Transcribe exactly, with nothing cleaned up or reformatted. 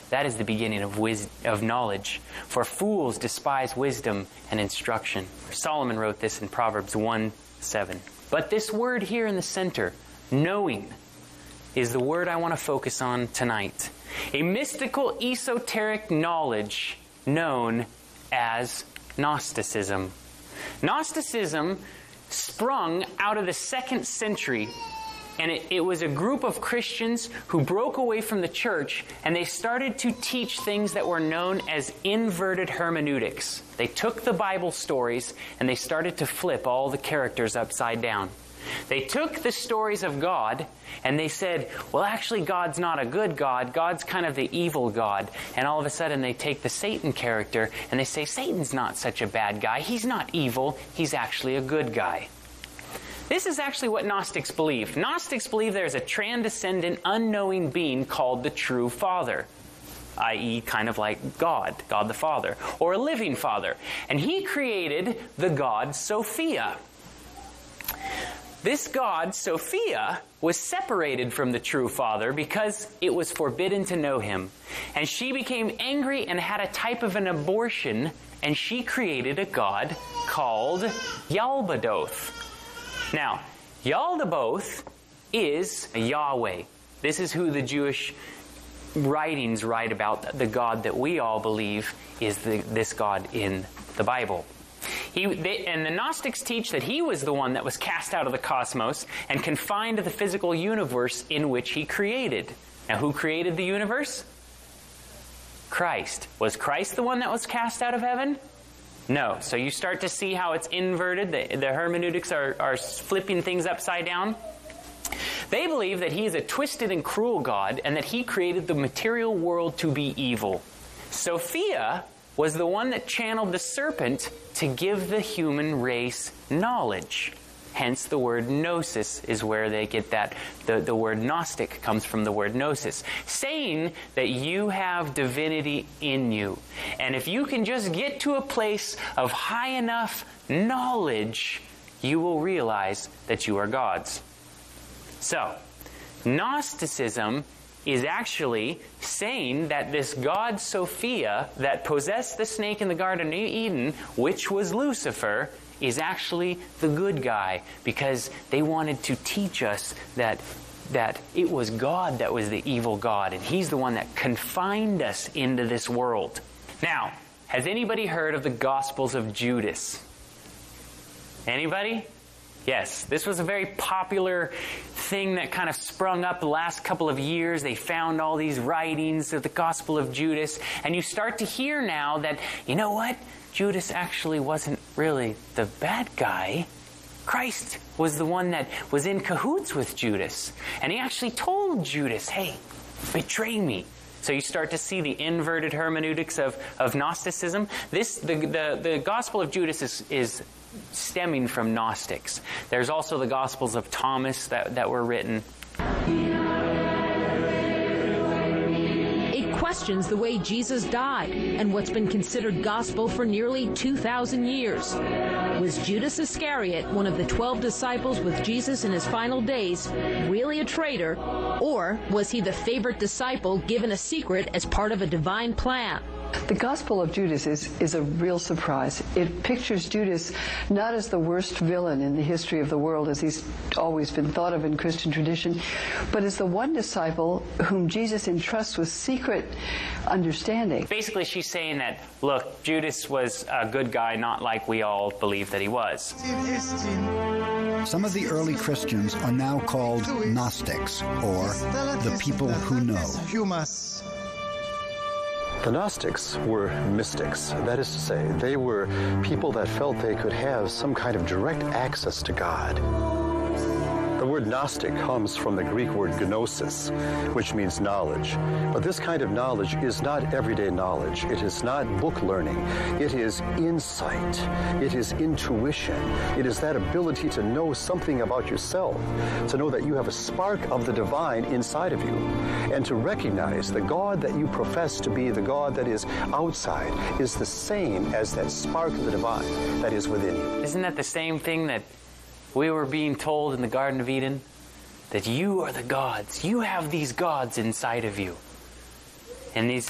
That is the beginning of wis- of knowledge. For fools despise wisdom and instruction. Solomon wrote this in Proverbs one seven. But this word here in the center, knowing, is the word I want to focus on tonight. A mystical, esoteric knowledge known as Gnosticism. Gnosticism sprung out of the second century, and it, it was a group of Christians who broke away from the church, and they started to teach things that were known as inverted hermeneutics. They took the Bible stories and they started to flip all the characters upside down. They took the stories of God and they said, well, actually God's not a good God. God's kind of the evil God. And all of a sudden they take the Satan character and they say, Satan's not such a bad guy. He's not evil. He's actually a good guy. This is actually what Gnostics believe. Gnostics believe there's a transcendent, unknowing being called the true Father, that is kind of like God, God the Father, or a living Father. And He created the god Sophia. This god, Sophia, was separated from the true Father because it was forbidden to know Him. And she became angry and had a type of an abortion, and she created a god called Yaldabaoth. Now, Yaldabaoth is Yahweh. This is who the Jewish writings write about, the God that we all believe is the, this God in the Bible. He, they, and the Gnostics teach that He was the one that was cast out of the cosmos and confined to the physical universe in which He created. Now, who created the universe? Christ. Was Christ the one that was cast out of heaven? No. So you start to see how it's inverted. The, the hermeneutics are, are flipping things upside down. They believe that He is a twisted and cruel God and that He created the material world to be evil. Sophia was the one that channeled the serpent to give the human race knowledge. Hence the word gnosis is where they get that. The, the word Gnostic comes from the word gnosis, saying that you have divinity in you. And if you can just get to a place of high enough knowledge, you will realize that you are God's. So, Gnosticism is actually saying that this god Sophia that possessed the snake in the Garden of Eden, which was Lucifer, is actually the good guy, because they wanted to teach us that that it was God that was the evil God, and He's the one that confined us into this world. Now, has anybody heard of the Gospels of Judas? Anybody? Yes, this was a very popular thing that kind of sprung up the last couple of years. They found all these writings of the Gospel of Judas, and you start to hear now that, you know what? Judas actually wasn't really the bad guy. Christ was the one that was in cahoots with Judas. And He actually told Judas, hey, betray me. So you start to see the inverted hermeneutics of, of Gnosticism. This, the, the, the Gospel of Judas is, is stemming from Gnostics. There's also the Gospels of Thomas that, that were written. Questions the way Jesus died and what's been considered gospel for nearly two thousand years. Was Judas Iscariot, one of the twelve disciples with Jesus in His final days, really a traitor, or was he the favorite disciple given a secret as part of a divine plan? The Gospel of Judas is, is a real surprise. It pictures Judas not as the worst villain in the history of the world, as he's always been thought of in Christian tradition, but as the one disciple whom Jesus entrusts with secret understanding. Basically, she's saying that, look, Judas was a good guy, not like we all believe that he was. Some of the early Christians are now called Gnostics, or the people who know. The Gnostics were mystics. That is to say, they were people that felt they could have some kind of direct access to God. The word Gnostic comes from the Greek word gnosis, which means knowledge. But this kind of knowledge is not everyday knowledge. It is not book learning. It is insight. It is intuition. It is that ability to know something about yourself, to know that you have a spark of the divine inside of you, and to recognize the God that you profess to be, the God that is outside, is the same as that spark of the divine that is within you. Isn't that the same thing that we were being told in the Garden of Eden? That you are the gods. You have these gods inside of you. And these